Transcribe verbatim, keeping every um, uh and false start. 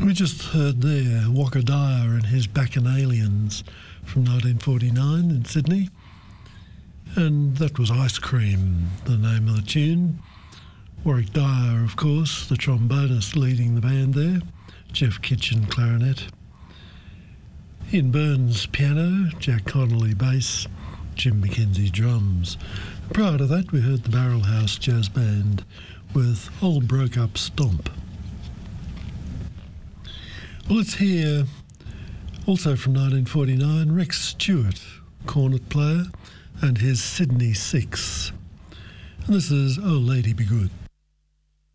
We just heard there Waka Dyer and his Bacchanalians from nineteen forty-nine in Sydney. And that was Ice Cream, the name of the tune. Warwick Dyer, of course, the trombonist leading the band there. Jeff Kitchen, clarinet. Ian Burns, piano. Jack Connolly, bass. Jim McKenzie, drums. Prior to that, we heard the Barrel House Jazz Band with Old Broke Up Stomp. Well, let's hear, also from nineteen forty-nine, Rex Stewart, cornet player, and his Sydney Six. And this is Oh Lady Be Good.